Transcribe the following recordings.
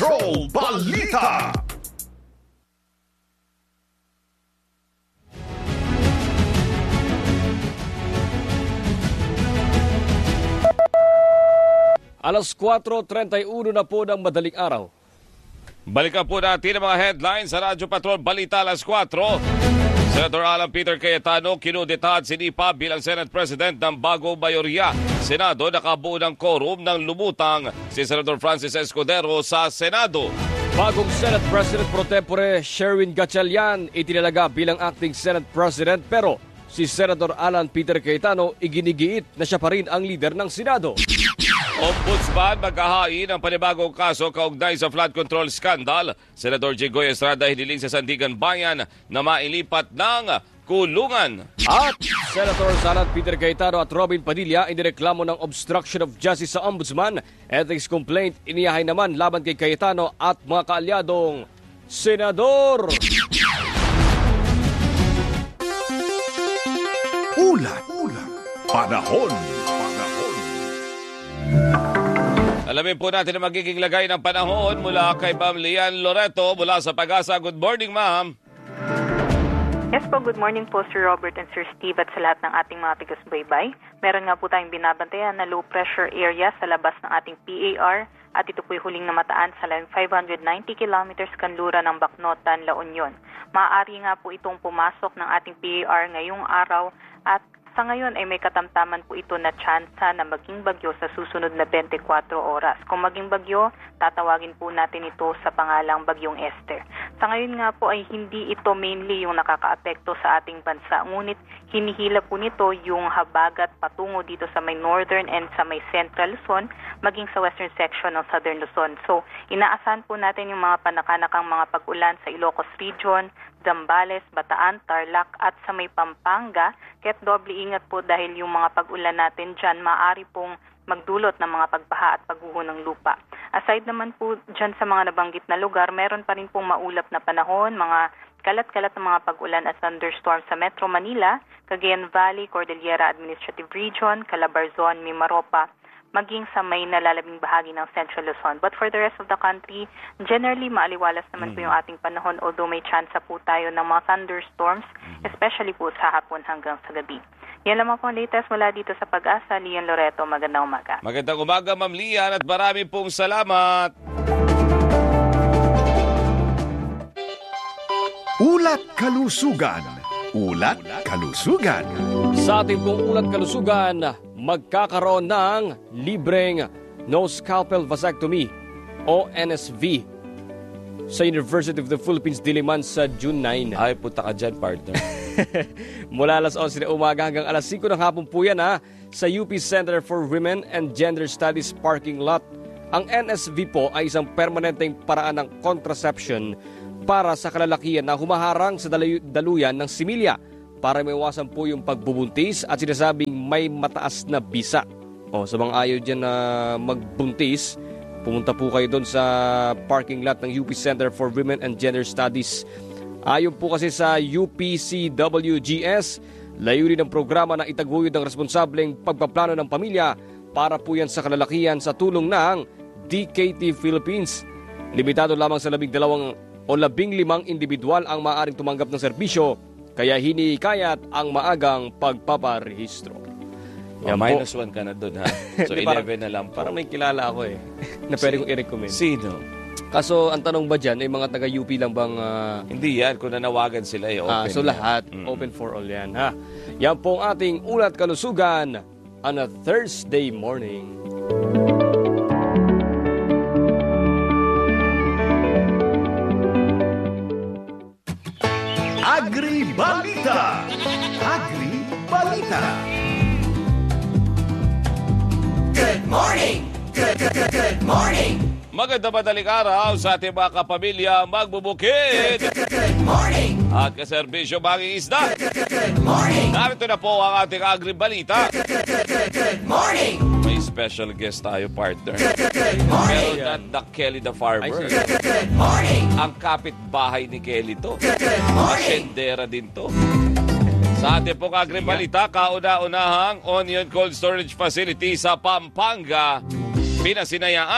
Troll Balita. Alas 4:31 na po ng madaling araw. Balikan po natin ang mga headlines sa Radyo Patrol Balita alas 4. Senator Alan Peter Cayetano kinudetahan si Nipa bilang Senate President ng bagong mayorya. Senado nakabuo ng quorum ng lumutang si Senator Francis Escudero sa Senado. Bagong Senate President pro tempore Sherwin Gatchalian itinalaga bilang acting Senate President, pero si Senator Alan Peter Cayetano iginigiit na siya pa rin ang leader ng Senado. Ombudsman maghahain ng panibagong kaso kaugnay sa flood control scandal. Senador Jinggoy Estrada hiniling sa Sandigan Bayan na mailipat ng kulungan. At Senator Alan Peter Cayetano at Robin Padilla inireklamo ng obstruction of justice sa Ombudsman. Ethics complaint iniyahay naman laban kay Cayetano at mga kaalyadong senador. Ulat. Panahon. Alamin po natin ang magiging lagay ng panahon mula kay Ma'am Lian Loreto mula sa Pag-asa. Good morning, ma'am. Yes po, good morning po Sir Robert and Sir Steve at sa lahat ng ating mga tigas-baybay. Meron nga po tayong binabantayan na low pressure area sa labas ng ating PAR at ito po'y huling namataan sa lalim 590 kilometers kanlura ng Bacnotan, La Union. Maaari nga po itong pumasok ng ating PAR ngayong araw at sa ngayon ay may katamtaman po ito na tsansa na maging bagyo sa susunod na 24 oras. Kung maging bagyo, tatawagin po natin ito sa pangalang Bagyong Esther. Sa ngayon nga po ay hindi ito mainly yung nakakaapekto sa ating bansa. Ngunit hinihila po nito yung habagat patungo dito sa may northern and sa may central Luzon, maging sa western section ng southern Luzon. So, inaasahan po natin yung mga panakanakang mga pag-ulan sa Ilocos Region, Zambales, Bataan, Tarlac at sa may Pampanga. Kaya't doble ingat po dahil yung mga pag-ulan natin dyan maaari pong magdulot ng mga pagbaha at pagguho ng lupa. Aside naman po dyan sa mga nabanggit na lugar, meron pa rin pong maulap na panahon, mga kalat-kalat ng mga pag-ulan at thunderstorm sa Metro Manila, Cagayan Valley, Cordillera Administrative Region, Calabarzon, Mimaropa, maging sa may nalalabing bahagi ng Central Luzon. But for the rest of the country, generally maaliwalas naman po yung ating panahon, although may chance po tayo ng mga thunderstorms, especially po sa hapon hanggang sa gabi. Yan lamang po ang latest mula dito sa Pag-asa. Lian Loreto, magandang umaga. Magandang umaga, Ma'am Lian, at marami pong salamat. Ulat Kalusugan. Ulat Kalusugan. Sa ating pong ulat kalusugan, magkakaroon ng libreng no scalpel vasectomy o NSV sa University of the Philippines Diliman sa June 9. Ay, punta ka dyan, partner. Mula alas 11 na umaga hanggang alas 5 ng hapon po yan sa UP Center for Women and Gender Studies parking lot. Ang NSV po ay isang permanenteng paraan ng contraception para sa kalalakihan na humaharang sa daluyan ng similya para maiwasan po yung pagbubuntis at sinasabing may mataas na bisa. Sa mga ayaw dyan na magbuntis, pumunta po kayo doon sa parking lot ng UP Center for Women and Gender Studies. Ayon po kasi sa UPCWGS, layunin ng programa na itaguyod ng responsableng pagpaplano ng pamilya para po yan sa kalalakihan sa tulong ng DKT Philippines. Limitado lamang sa 12 o 15 individual ang maaaring tumanggap ng serbisyo, kaya hinikayat ang maagang pagpaparehistro. -1 ka na doon, ha? So, 11 na lang po. Parang may kilala ako na pwede kong i-recommend. Sino? Kaso, ang tanong ba dyan, ay mga taga-UP lang bang... Hindi yan. Kung nanawagan sila, open. So, lahat. Open for all yan, ha? Yan po ang ating ulat kalusugan on a Thursday morning. Agri-Balita. Agri-Balita. Good morning! Good morning! Maganda madaling araw sa ating mga kapamilya magbubukid. Good morning! At kaserbisyo mga isda. Good morning! Narito na po ang ating Agri-Balita. Good morning! May special guest tayo, partner. Good morning! Pero not Kelly the Farmer. Good morning! Ang kapitbahay ni Kelly to. Good morning! Asyendera din to. Sa ating pong Agri-Balita, kauna-unahang onion cold storage facility sa Pampanga, pinasinayaan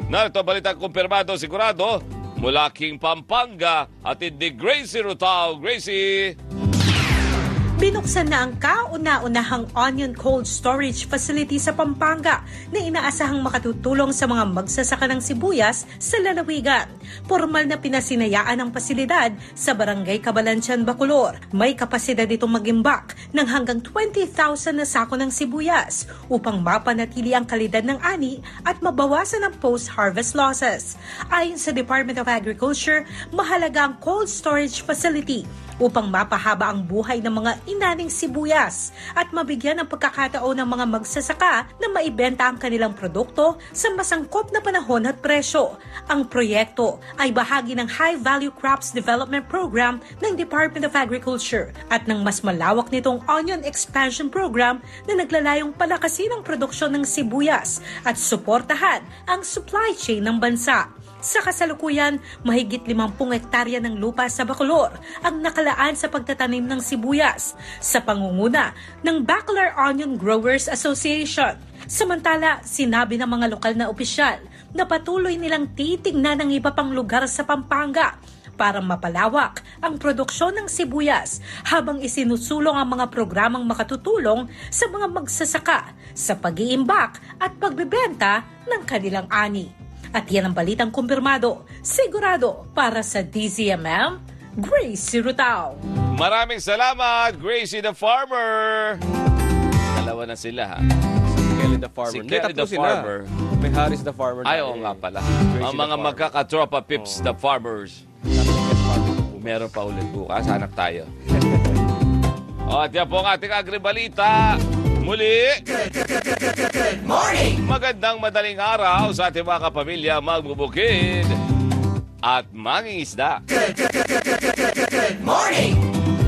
Narito balitang kumpirmado sigurado mula King Pampanga at ni Gracie Rutao. Gracie! Binuksan na ang kauna-unahang onion cold storage facility sa Pampanga na inaasahang makatutulong sa mga magsasaka ng sibuyas sa lalawigan. Formal na pinasinayaan ang pasilidad sa Barangay Cabalantian, Bacolor. May kapasidad itong mag-imbak ng hanggang 20,000 na sako ng sibuyas upang mapanatili ang kalidad ng ani at mabawasan ang post-harvest losses. Ayon sa Department of Agriculture, mahalaga ang cold storage facility upang mapahaba ang buhay ng mga inaning sibuyas at mabigyan ng pagkakataon ng mga magsasaka na maibenta ang kanilang produkto sa masangkot na panahon at presyo. Ang proyekto ay bahagi ng High Value Crops Development Program ng Department of Agriculture at ng mas malawak nitong Onion Expansion Program na naglalayong palakasin ang produksyon ng sibuyas at suportahan ang supply chain ng bansa. Sa kasalukuyan, mahigit 50 hektarya ng lupa sa Bacolor ang nakalaan sa pagtatanim ng sibuyas sa pangunguna ng Bacolor Onion Growers Association. Samantala, sinabi ng mga lokal na opisyal na patuloy nilang titignan ng iba pang lugar sa Pampanga para mapalawak ang produksyon ng sibuyas habang isinusulong ang mga programang makatutulong sa mga magsasaka sa pag-iimbak at pagbebenta ng kanilang ani. At yan ang balitang kumpirmado, sigurado para sa DZMM, Gracie Rutao. Maraming salamat, Gracie the Farmer! Dalawa na sila, ha? Kelly the Farmer. Si Kelly the Farmer. May Harris the Farmer. Ay, oo nga pala. Ang mga magkakatropa pips, the farmers. Meron pa ulit bukas, hanap tayo. At yan po ang ating agribalita. Muli, Good morning! magandang madaling araw sa ating mga kapamilya magbubukid at mangingisda. Good morning!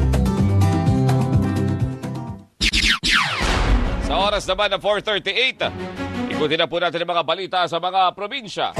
Sa oras naman na 4:38, ikutin na po natin ang mga balita sa mga probinsya.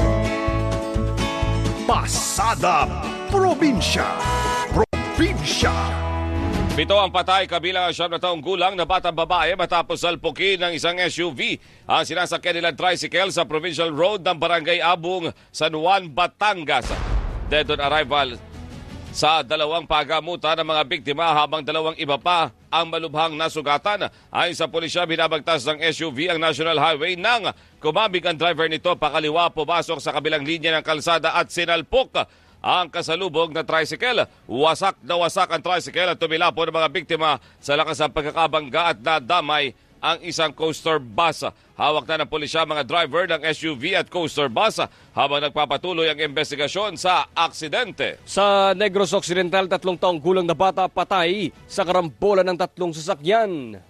Pasada Probinsya. Probinsya. 7 ang patay kabilang ang 7 na taong gulang na batang babae matapos salpukin ng isang SUV ang sinasakyan nilang tricycle sa Provincial Road ng Barangay Abung, San Juan, Batangas. Dead on arrival sa 2 pagamutan ng mga biktima habang 2 iba pa ang malubhang nasugatan. Ayon sa pulisya, binabagtas ng SUV ang National Highway nang kumabig ang driver nito pakaliwa pumasok sa kabilang linya ng kalsada at sinalpok ang kasalubog na tricycle. Wasak na wasak ang tricycle at tumila po ng mga biktima sa lakas ng pagkakabangga at nadamay ang isang coaster bus. Hawak na ng pulisya mga driver ng SUV at coaster bus habang nagpapatuloy ang investigasyon sa aksidente. Sa Negros Occidental, 3 taong gulang na bata patay sa karambola ng 3 sasakyan.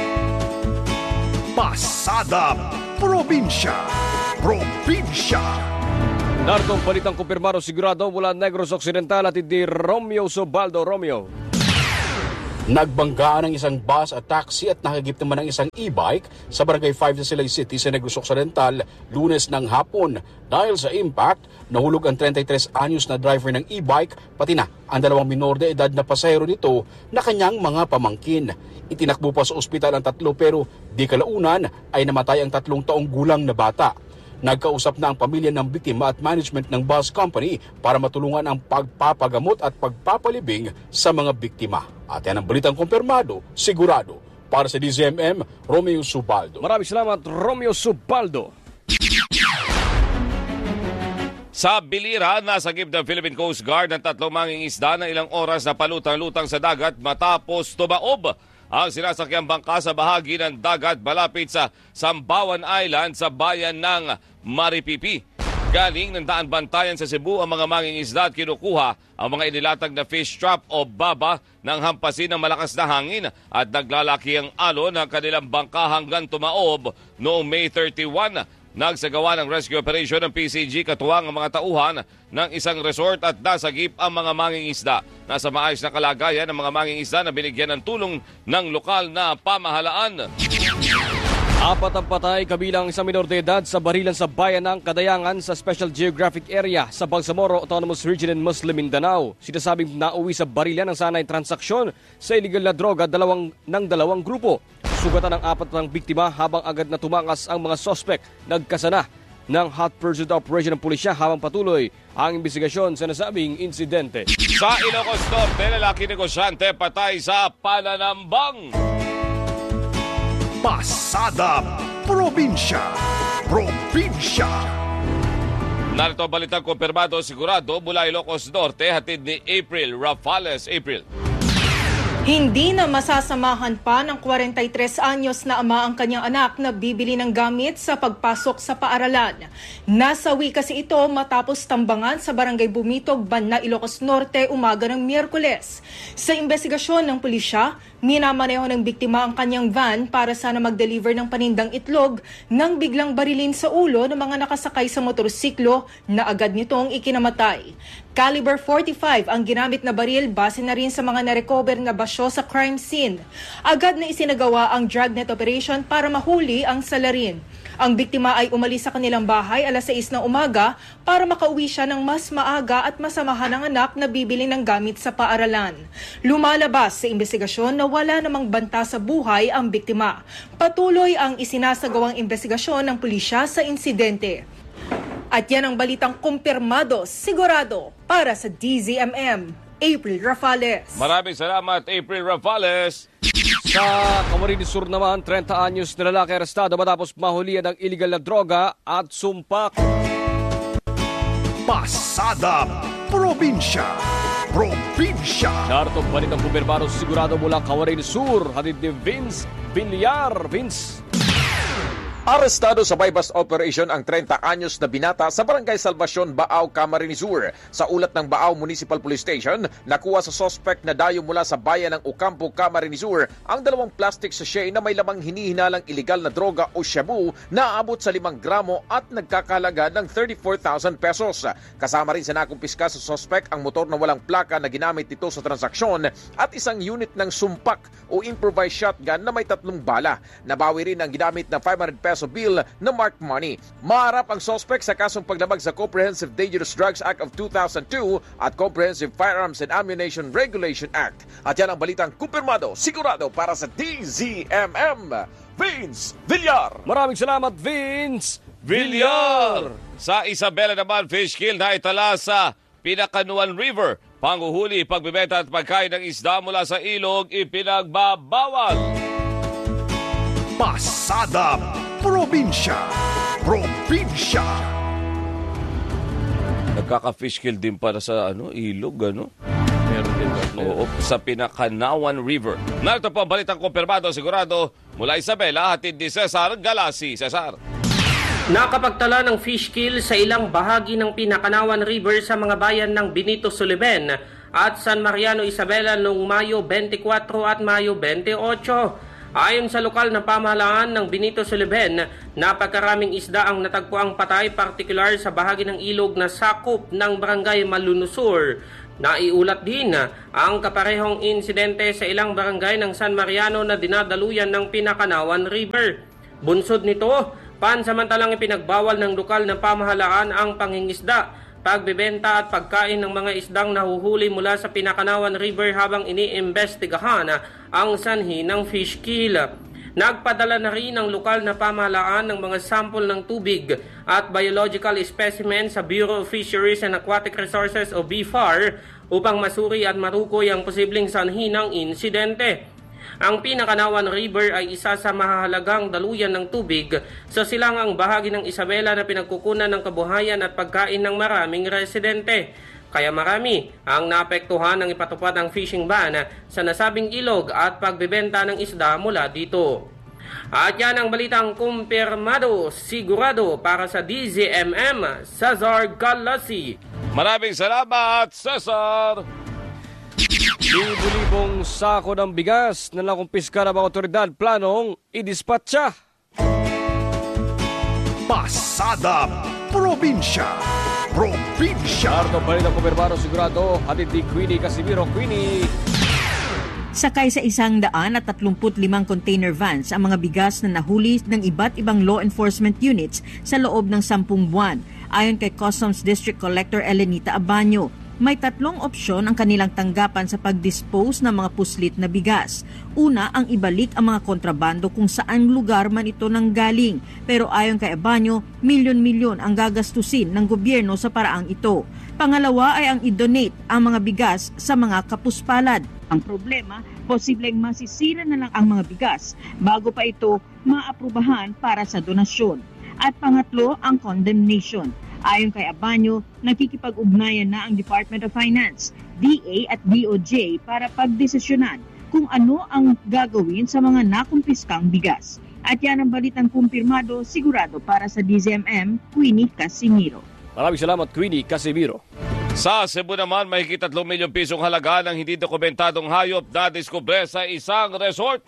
Pasada Probinsya. Probinsya. Narito ang balitang kumpirmado sigurado mula Negros Occidental at hindi Romeo Sobaldo. Romeo. Nagbanggaan ang isang bus at taxi at nakagip naman ang isang e-bike sa Barangay 5 sa Silay City sa Negros Occidental Lunes ng hapon. Dahil sa impact, nahulog ang 33 anyos na driver ng e-bike pati na ang 2 minor de edad na pasahero nito na kanyang mga pamangkin. Itinakbo pa sa ospital ang 3 pero di kalaunan ay namatay ang 3 taong gulang na bata. Nagkausap na ang pamilya ng biktima at management ng bus company para matulungan ang pagpapagamot at pagpapalibing sa mga biktima. At yan ang balitang kumpirmado, sigurado. Para sa DZMM, Romeo Subaldo. Maraming salamat, Romeo Subaldo. Sa Bilira, nasagip ng Philippine Coast Guard ng 3 mangingisda na ilang oras na palutang-lutang sa dagat matapos tumaob ang sinasakyang bangka sa bahagi ng dagat malapit sa Sambawan Island sa bayan ng Maripipi. Galing ng daan bantayan sa Cebu ang mga mangingisda at kinukuha ang mga inilatag na fish trap o baba ng hampasin ng malakas na hangin at naglalaki ang alon ng kanilang bangka hanggang tumaob noong May 31. Nagsagawa ng rescue operation ng PCG katuwang ang mga tauhan ng isang resort at nasagip ang mga mangingisda. Nasa maayos na kalagayan ng mga mangingisda na binigyan ng tulong ng lokal na pamahalaan. 4 ang patay kabilang isang minor de edad sa barilan sa bayan ng Kadayangan sa Special Geographic Area sa Bangsamoro Autonomous Region in Muslim Mindanao. Sinasabing nauwi sa barilan ang sanay transaksyon sa illegal na droga ng dalawang grupo. Sugatan ng 4 ng biktima habang agad na tumakas ang mga sospek. Nagkasana ng hot pursuit operation ng pulisya habang patuloy ang investigasyon sa nasabing insidente. Sa Ilocos Norte, lalaki negosyante patay sa pananambang. Pasada Probinsya. Probinsya. Narito ang balitang kumpirmado sigurado mula Ilocos Norte, hatid ni April Rafales. April. Hindi na masasamahan pa ng 43 anyos na ama ang kanyang anak na bibili ng gamit sa pagpasok sa paaralan. Nasawi kasi ito matapos tambangan sa Barangay Bumitog, Banna, Ilocos Norte umaga ng Miyerkules. Sa investigasyon ng pulisya, minamaneho ng biktima ang kanyang van para sana mag-deliver ng panindang itlog nang biglang barilin sa ulo ng mga nakasakay sa motorsiklo na agad nitong ikinamatay. Caliber 45 ang ginamit na baril base na rin sa mga narecover na basyo sa crime scene. Agad na isinagawa ang dragnet operation para mahuli ang salarin. Ang biktima ay umalis sa kanilang bahay alas 6 ng umaga para makauwi siya ng mas maaga at masamahan ng anak na bibili ng gamit sa paaralan. Lumalabas sa investigasyon na wala namang banta sa buhay ang biktima. Patuloy ang isinasagawang investigasyon ng pulisya sa insidente. At yan ang balitang kumpirmado, sigurado para sa DZMM. April Rafales. Maraming salamat, April Rafales. Sa Camarines Sur naman, 30 anyos na lalaki arestado matapos mahulihan ng iligal na droga at sumpak. Pasada Probinsya. Probinsya. Narito ang balitang kumpirmado sigurado mula Camarines Sur, hatid ni Vince Villar. Vince. Arestado sa bypass operation ang 30 anyos na binata sa Barangay Salvacion, Baaw, Camarines Sur. Sa ulat ng Baaw Municipal Police Station, nakuha sa suspect na dayo mula sa bayan ng Ocampo, Camarines Sur ang 2 plastic sachet na may lamang hinihinalang iligal na droga o shabu na aabot sa 5 gramo at nagkakalaga ng 34,000 pesos. Kasama rin sa nakumpiska sa suspect ang motor na walang plaka na ginamit nito sa transaksyon at isang unit ng sumpak o improvised shotgun na may 3 bala. Nabawi rin ang ginamit na 500 peso bill na marked money. Maharap ang suspect sa kasong paglabag sa Comprehensive Dangerous Drugs Act of 2002 at Comprehensive Firearms and Ammunition Regulation Act. At yan ang balitang kumpirmado, sigurado para sa DZMM. Vince Villar. Maraming salamat, Vince Villar! Sa Isabela naman, fish kill na itala sa Pinakanuan River. Panguhuli, pagbibenta at pagkain ng isda mula sa ilog, ipinagbabawal. Pasada Probinsya. Probinsya. Nagkaka-fish kill din para sa ilog, Meron din ba? Oo, sa Pinakanawan River. Narito po ang balitang kumpirmado sigurado mula Isabela, hatid ni Cesar Galasi. Cesar. Nakapagtala ng fish kill sa ilang bahagi ng Pinakanawan River sa mga bayan ng Benito Suliben at San Mariano, Isabela noong Mayo 24 at Mayo 28. Ayon sa lokal na pamahalaan ng Benito Suliben, napakaraming isda ang natagpuang patay, partikular sa bahagi ng ilog na sakop ng Barangay Malunusur. Naiulat din ang kaparehong insidente sa ilang barangay ng San Mariano na dinadaluyan ng Pinakanawan River. Bunsod nito, pansamantalang ipinagbawal ng lokal na pamahalaan ang pangingisda, pagbebenta at pagkain ng mga isdang nahuhuli mula sa Pinakanawan River habang iniimbestigahan ang sanhi ng fish kill. Nagpadala na rin ang lokal na pamahalaan ng mga sampol ng tubig at biological specimen sa Bureau of Fisheries and Aquatic Resources o BFAR upang masuri at matukoy ang posibleng sanhi ng insidente. Ang Pinakanawan River ay isa sa mahahalagang daluyan ng tubig sa silangang bahagi ng Isabela na pinagkukunan ng kabuhayan at pagkain ng maraming residente. Kaya marami ang naapektuhan ng ipatupad ang fishing ban sa nasabing ilog at pagbebenta ng isda mula dito. At yan ang balitang kumpirmado, sigurado para sa DZMM, Cesar Galasi. Maraming salamat, Cesar! Libo-libong sako ng bigas na nakumpiska ng mga otoridad planong idispatcha. Pasada Probinsya. Probinsya. Narito pa rin ang kumpirmado sigurado, hatid ni Queenie Casimiro. Queenie. Sakay sa 135 container vans ang mga bigas na nahuli ng iba't ibang law enforcement units sa loob ng 10 buwan. Ayon kay Customs District Collector Elenita Abanyo, may 3 opsyon ang kanilang tanggapan sa pag-dispose ng mga puslit na bigas. Una, ang ibalik ang mga kontrabando kung saan lugar man ito nanggaling. Pero ayon kay Abanyo, milyon-milyon ang gagastusin ng gobyerno sa paraang ito. Pangalawa ay ang i-donate ang mga bigas sa mga kapuspalad. Ang problema, posibleng masisira na lang ang mga bigas bago pa ito maaprubahan para sa donasyon. At pangatlo, ang condemnation. Ayon kay Abanyo, nakikipag-ugnayan na ang Department of Finance, DA at DOJ para pagdesisyonan kung ano ang gagawin sa mga nakumpiskang bigas. At yan ang balitang kumpirmado, sigurado para sa DZMM, Queenie Casimiro. Maraming salamat, Queenie Casimiro. Sa Cebu naman, mahigit 3 milyong pisong halaga ng hindi dokumentadong hayop na diskubre sa isang resort.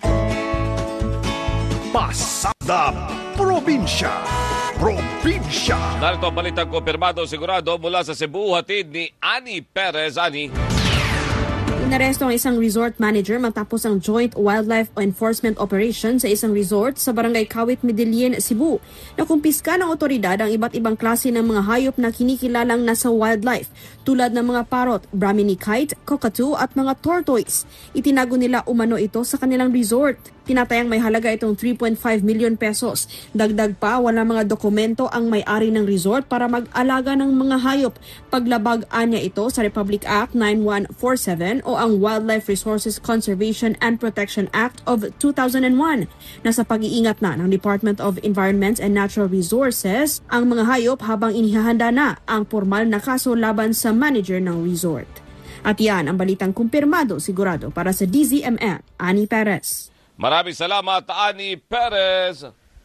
Pasada Probinsya. Probinsya. Narito ang balitang kumpirmado sigurado mula sa Cebu, hatid ni Ani Perez. Ani. Inaresto ang isang resort manager matapos ang joint wildlife enforcement operation sa isang resort sa barangay Kawit, Medellin, Cebu. Nakumpiska ng otoridad ang iba't ibang klase ng mga hayop na kinikilalang nasa wildlife tulad ng mga parrot, Brahminy kite, cockatoo at mga tortoise. Itinago nila umano ito sa kanilang resort. Tinatayang may halaga itong 3.5 million pesos. Dagdag pa, wala mga dokumento ang may-ari ng resort para mag-alaga ng mga hayop. Paglabag-an niya ito sa Republic Act 9147 o ang Wildlife Resources Conservation and Protection Act of 2001. Nasa pag-iingat na ng Department of Environment and Natural Resources ang mga hayop habang inihahanda na ang formal na kaso laban sa manager ng resort. At yan ang balitang kumpirmado sigurado para sa DZMM, Ani Perez. Maraming salamat, Ani Perez.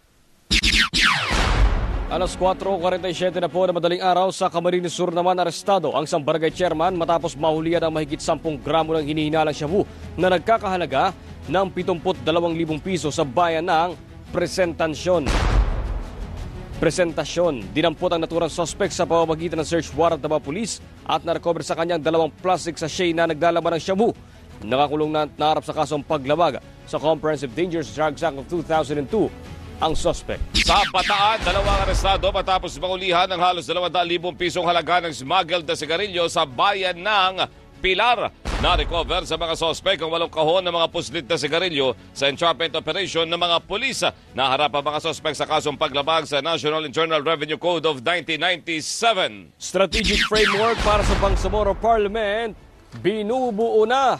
Alas 4:47 na po na madaling araw sa Camarines Sur naman arestado ang isang barangay chairman matapos mahulihan ng mahigit 10 gramo ng hinihinalang shabu na nagkakahalaga ng 72,000 piso sa bayan ng Presentasyon. Dinampot ang naturang suspect sa pamamagitan ng search warrant ng mga pulis at narecover sa kanyang 2 plastic sachet na naglalaman ng shabu. Nakakulong na naharap sa kasong paglabag sa Comprehensive Dangerous Drugs Act of 2002 ang suspect. Sa Bataan, 2 arestado matapos maulihan ng halos 200,000 pisong halaga ng smuggled na sigarilyo sa bayan ng Pilar. Na-recover sa mga suspect ang 8 kahon ng mga puslit na sigarilyo sa entrapment operation ng mga pulis. Naharap ang mga suspect sa kasong paglabag sa National Internal Revenue Code of 1997. Strategic framework para sa Bangsamoro Parliament binubuo na.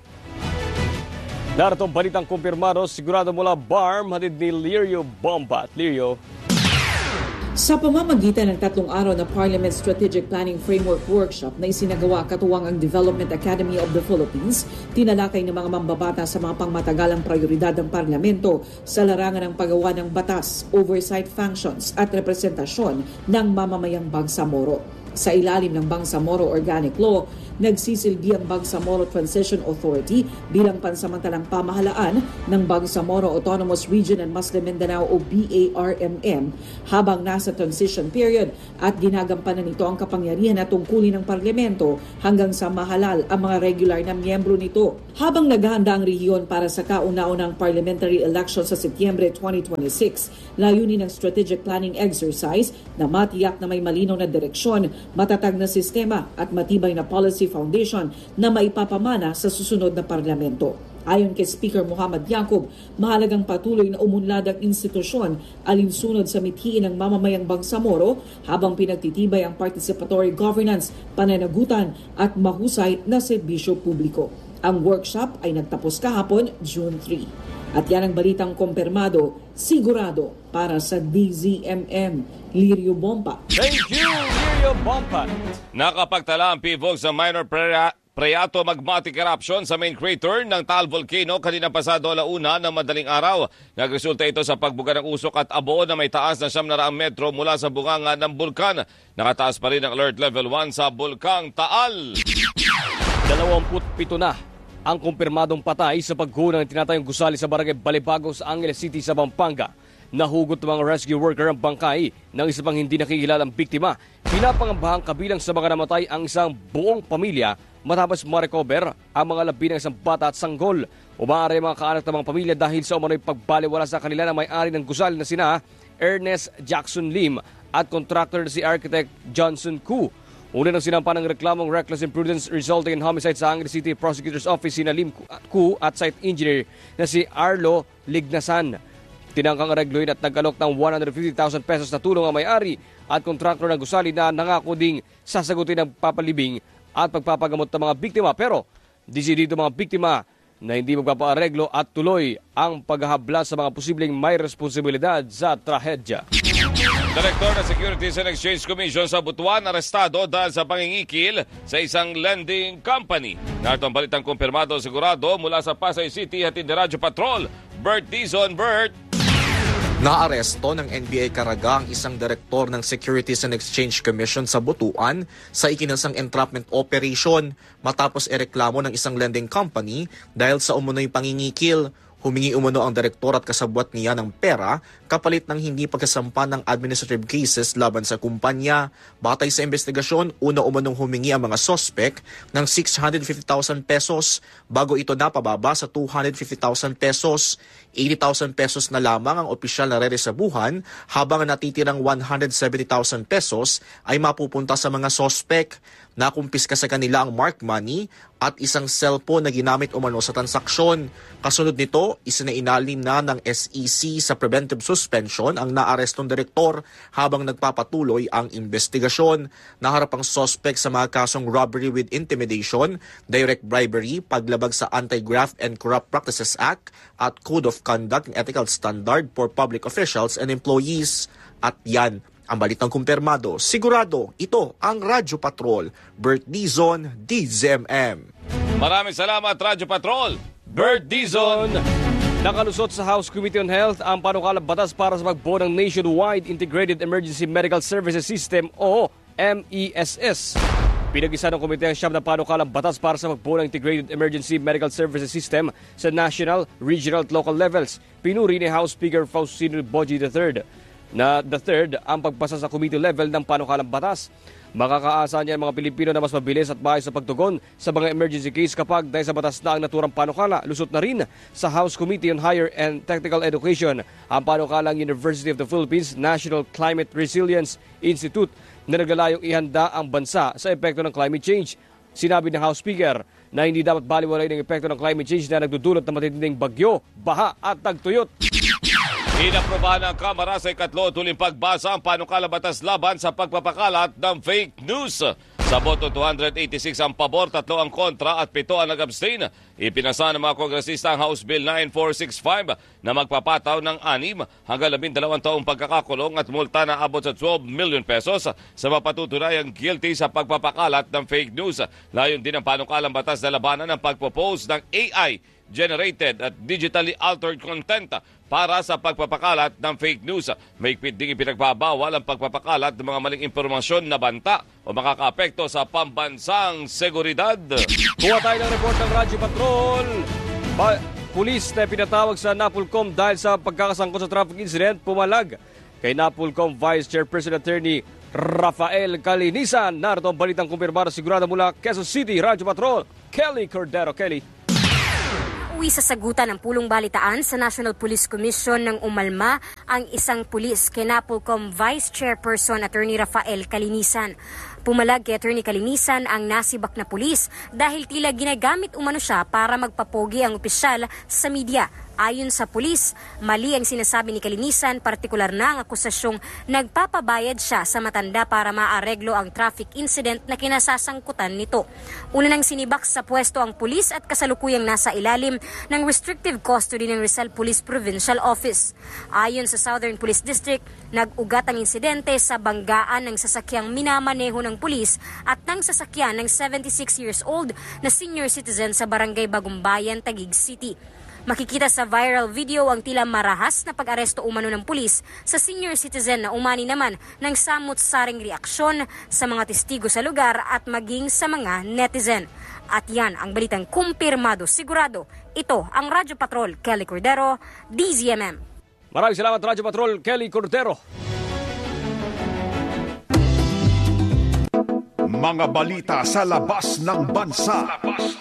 Narito ang balitang kumpirmado sigurado mula BARM, hatid ni Lirio Bombat. Lirio. Sa pamamagitan ng 3 araw na Parliament Strategic Planning Framework Workshop na isinagawa katuwang ang Development Academy of the Philippines, tinalakay ng mga mambabata sa mga pangmatagalang prioridad ng parlamento sa larangan ng paggawa ng batas, oversight functions at representasyon ng mamamayang Bangsamoro. Sa ilalim ng Bangsamoro Organic Law, nagsisilbi ang Bangsamoro Transition Authority bilang pansamantalang pamahalaan ng Bangsamoro Autonomous Region and Muslim Mindanao o BARMM habang nasa transition period at ginagampanan nito ang kapangyarihan at tungkulin ng parlamento hanggang sa mahalal ang mga regular na miyembro nito. Habang naghahanda ang rehiyon para sa kauna-unang parliamentary election sa Setyembre 2026, layunin ng strategic planning exercise na matiyak na may malinaw na direksyon, matatag na sistema at matibay na policy foundation na maipapamana sa susunod na parlamento. Ayon kay Speaker Muhammad Yacub, mahalagang patuloy na umunlad ang institusyon alinsunod sa mithiin ng mamamayang Bangsamoro habang pinagtitibay ang participatory governance, pananagutan at mahusay na serbisyo publiko. Ang workshop ay nagtapos kahapon, June 3. At yan ang balitang kumpirmado, sigurado para sa DZMM. Lirio Bompa. Thank you, Lirio Bompa. Nakapagtala ang PVOG sa minor Preato Magmatic Eruption sa main crater ng Taal Volcano kanina pasado alauna ng madaling araw. Nagresulta ito sa pagbuga ng usok at abo na may taas na 700 metro mula sa bunganga ng bulkan. Nakataas pa rin ang alert level 1 sa Bulkang Taal. 27 na ang kumpirmadong patay sa pagguho ng tinatayong gusali sa barangay Balibagos, Angeles City sa Pampanga. Nahugot ng mga rescue worker ang bangkay ng isa pang hindi nakikilalang biktima. Pinapangambahang kabilang sa mga namatay ang isang buong pamilya matapos ma-recover ang mga labi ng isang bata at sanggol. Umaari mga kaanak ng mga pamilya dahil sa umano'y pagbaliwala sa kanila na may-ari ng gusali na sina Ernest Jackson Lim at contractor na si Architect Johnson Koo. Una ng sinampa ng reklamong reckless imprudence resulting in homicide sa Angeles City Prosecutor's Office si Nalim Ku at site engineer na si Arlo Lignasan. Tinangkang aregluin at nag-alok ng 150,000 pesos na tulong ang may-ari at kontraktor ng gusali na nangako ding sasagutin ng papalibing at pagpapagamot ng mga biktima. Pero disidido mga biktima na hindi magpapaareglo at tuloy ang paghahabla sa mga posibleng may responsibilidad sa trahedya. Direktor ng Securities and Exchange Commission sa Butuan arestado dahil sa pangingikil sa isang lending company. Narito ang balitang kumpirmado sigurado mula sa Pasay City at ni Radyo Patrol. Bert Dizon. Bert. Naaresto ng NBI Caraga ang isang direktor ng Securities and Exchange Commission sa Butuan sa ikinasang entrapment operation matapos ireklamo ng isang lending company dahil sa umunoy pangingikil. Humingi umano ang direktor at kasabwat niya ng pera kapalit ng hindi pagkasampa ng administrative cases laban sa kumpanya. Batay sa investigasyon, una umanong humingi ang mga sospek ng 650,000 pesos bago ito napababa sa 250,000 pesos. 80,000 pesos na lamang ang opisyal na reresabuhan habang natitirang 170,000 pesos ay mapupunta sa mga sospek. Nakumpiska sa kanila ang mark money at isang cellphone na ginamit umano sa transaksyon. Kasunod nito, isinainalim na ng SEC sa preventive suspension ang naarestong direktor habang nagpapatuloy ang investigasyon. Naharap ang suspect sa mga kasong robbery with intimidation, direct bribery, paglabag sa Anti-Graft and Corrupt Practices Act at Code of Conduct and Ethical Standard for Public Officials and Employees. At yan ang balitang kumpirmado. Sigurado, ito ang Radyo Patrol. Bert Dizon, DZMM. Maraming salamat, Radyo Patrol. Bert Dizon. Nakalusot sa House Committee on Health ang panukalang batas para sa pagbuo ng Nationwide Integrated Emergency Medical Services System o MESS. Pinag-isa ng komite ang siyam na panukalang batas para sa pagbuo ng Integrated Emergency Medical Services System sa national, regional at local levels. Pinuri ni House Speaker Faustino Boji III na the third ang pagpasa sa committee level ng panukalang batas. Makakaasa niya ang mga Pilipino na mas mabilis at maayos sa pagtugon sa mga emergency case kapag dahil sa batas na ang naturang panukala. Lusot na rin sa House Committee on Higher and Technical Education ang panukalang University of the Philippines National Climate Resilience Institute na naglalayong ihanda ang bansa sa epekto ng climate change. Sinabi ng House Speaker na hindi dapat baliwalay ng epekto ng climate change na nagdudulot ng matitinding bagyo, baha at tagtuyot. Inaprobahan ng Kamara sa ikatlo tuling pagbasa ang panukalang batas laban sa pagpapakalat ng fake news. Sa boto 286 ang pabor, 3 ang kontra at 7 ang nag-abstain. Ipinasa ng mga kongresista ang House Bill 9465 na magpapataw ng 6 hanggang 12 taong pagkakakulong at multa na abot sa 12 million pesos sa mapatutunayang guilty sa pagpapakalat ng fake news. Layon din ang panukalang batas na labanan ng pagpo-post ng AI-generated at digitally altered content para sa pagpapakalat ng fake news. Mahigpit ding ipinagbabawal ang pagpapakalat ng mga maling impormasyon na banta o makakaapekto sa pambansang seguridad. Kuha tayo ng report ng Radyo Patrol. Pulis na pinatawag sa Napolcom dahil sa pagkakasangkot sa traffic incident, pumalag kay Napolcom Vice Chairperson Attorney Rafael Calinisan. Narito ang balitang kumpirmado sigurado mula Quezon City. Radyo Patrol, Kelly Cordero. Kelly. Uwi sa sagutan ng pulong balitaan sa National Police Commission ng umalma ang isang pulis kay Napolcom Vice Chairperson Attorney Rafael Calinisan. Pumalag kay Attorney Calinisan ang nasibak na pulis dahil tila ginagamit umano siya para magpapogi ang opisyal sa media. Ayon sa pulis, mali ang sinasabi ni Calinisan, partikular na ang akusasyong nagpapabayad siya sa matanda para maareglo ang traffic incident na kinasasangkutan nito. Una nang sinibak sa pwesto ang pulis at kasalukuyang nasa ilalim ng restrictive custody ng Rizal Police Provincial Office. Ayon sa Southern Police District, nag-ugat ang insidente sa banggaan ng sasakyang minamaneho ng pulis at ng sasakyan ng 76 years old na senior citizen sa Barangay Bagumbayan, Taguig City. Makikita sa viral video ang tila marahas na pag-aresto umano ng pulis sa senior citizen na umani naman ng samot-saring reaksyon sa mga testigo sa lugar at maging sa mga netizen. At yan ang balitang kumpirmado sigurado. Ito ang Radyo Patrol, Kelly Cordero, DZMM. Maraming salamat Radyo Patrol, Kelly Cordero. Mga balita sa labas ng bansa.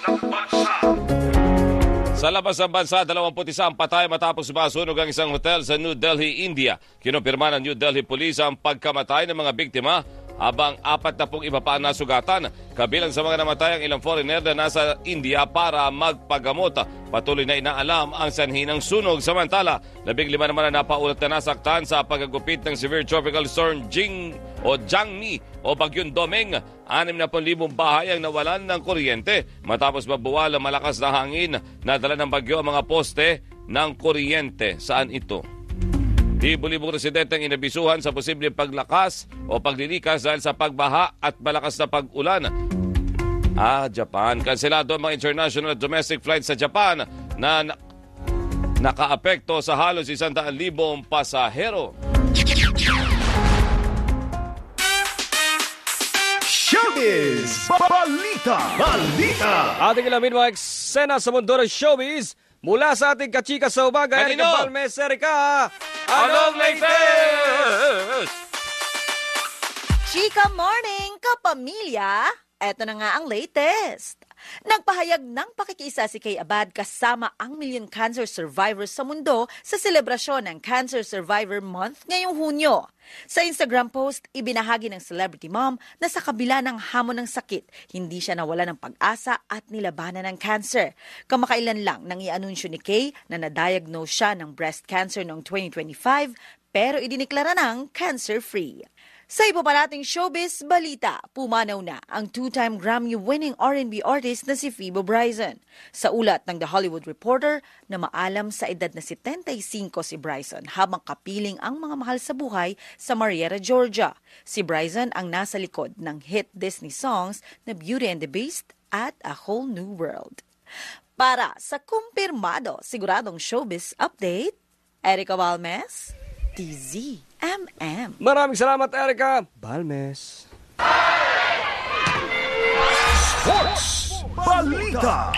Sa labas ng bansa, 21 patay matapos masunog ang isang hotel sa New Delhi, India. Kinumpirma ng New Delhi Police ang pagkamatay ng mga biktima habang 40 iba pa ang nasugatan. Kabilang sa mga namatay ang ilang foreigner na nasa India para magpagamot. Patuloy na inaalam ang sanhi ng sunog. Samantala, 15 naman na napaulat na nasaktan sa pagagupit ng severe tropical storm Jangmi o Bagyong Domeng. 60,000 bahay ang nawalan ng kuryente matapos mabuwal ang malakas na hangin na dala ng bagyo ang mga poste ng kuryente. Saan ito? Libo-libong residente ang inabisuhan sa posibleng paglakas o paglilikas dahil sa pagbaha at malakas na pag-ulan. Japan. Kanselado ang mga international at domestic flights sa Japan na nakaapekto sa halos 100,000 pasahero. Showbiz! Balita! Ating ilamin mga eksena sa mundo ng showbiz mula sa ating kachika sa umaga. Kanino? Erika Balmes, Erika! Anong latest? Chika morning, kapamilya! Eto na nga ang latest. Nagpahayag ng pakikiisa si Kay Abad kasama ang million cancer survivors sa mundo sa selebrasyon ng Cancer Survivor Month ngayong Hunyo. Sa Instagram post, ibinahagi ng celebrity mom na sa kabila ng hamon ng sakit, hindi siya nawala ng pag-asa at nilabanan ng cancer. Kamakailan lang nang i-anunsyo ni Kay na na-diagnose siya ng breast cancer noong 2025 pero idiniklara ng cancer-free. Sa iba pa nating showbiz balita, pumanaw na ang 2-time Grammy-winning R&B artist na si Phoebe Bryson. Sa ulat ng The Hollywood Reporter na maalam sa edad na 75 si Bryson habang kapiling ang mga mahal sa buhay sa Marietta, Georgia. Si Bryson ang nasa likod ng hit Disney songs na Beauty and the Beast at A Whole New World. Para sa kumpirmado, siguradong showbiz update, Erika Balmes, TZMM. Maraming salamat, Erika Balmes. Sports Balita!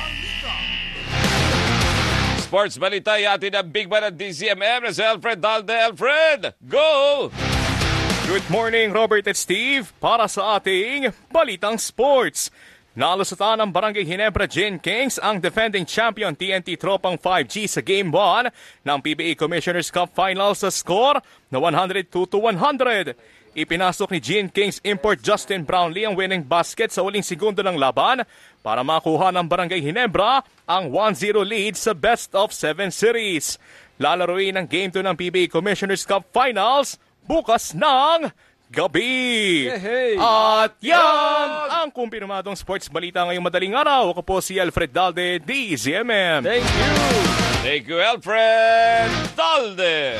Sports Balita, yatin ang big man ng DZMM na si Alfred Dalde. Alfred, go! Good morning, Robert at Steve. Para sa ating Balitang Sports. Nalusutan ng Barangay Ginebra Gin Kings ang defending champion TNT Tropang 5G sa Game 1 ng PBA Commissioner's Cup Finals sa score na 102-100. Ipinasok ni Gin Kings import Justin Brownlee ang winning basket sa uling segundo ng laban para makuha ng Barangay Ginebra ang 1-0 lead sa Best of 7 series. Lalaruin ang Game 2 ng PBA Commissioner's Cup Finals bukas ng gabi. Hey. At yan ang kumpirmadong sports balita ngayong madaling araw. Ako po si Alfred Dalde, DZMM. Thank you. Thank you, Alfred Dalde.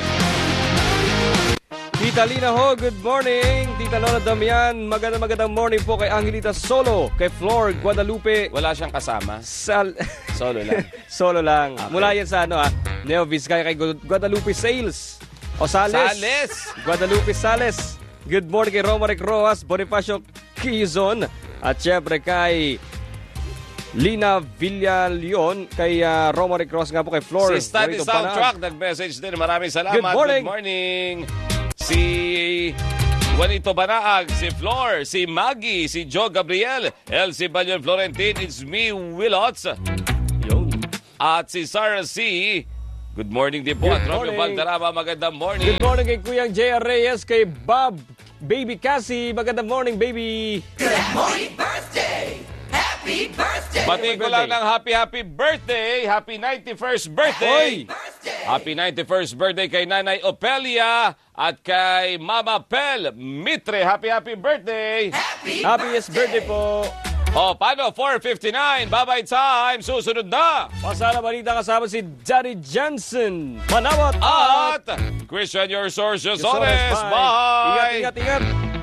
Tita Lina Ho, good morning. Tita Lola Damian, magandang morning po kay Angelita Solo, kay Flor Guadalupe. Wala siyang kasama? Solo lang. Solo lang. Okay. Mula yan sa Neo Vizcaya kay Guadalupe Sales. O Sales. Guadalupe Sales. Good morning kay Romaric Rojas, Bonifacio Quizon, at syempre kay Lina Villaleon, kay Romaric Rojas nga po, kay Flor. Si Study Soundtrack, nag-message din. Maraming salamat. Good morning. Good morning. Si Juanito Banaag, si Flor, si Maggie, si Joe Gabriel, Elsie Balion Florentin, it's me, Willots. At si Sarah C. Good morning din po. At Romeo Valderrama, magandang morning. Good morning kay Kuyang J.R. Reyes, kay Bob, Baby Cassie, magandang morning, baby. Good morning, birthday! Happy birthday! Bati ko lang ng happy birthday. Happy 91st birthday. Happy 91st birthday kay Nanay Opelia at kay Mama Pel Mitre. Happy birthday. Happiest birthday po. Paano? 4:59. Bye-bye time. Susunod na. Pasala balita kasama si Johnny Johnson. Manawat at Christian, your sources. Bye. Ingat.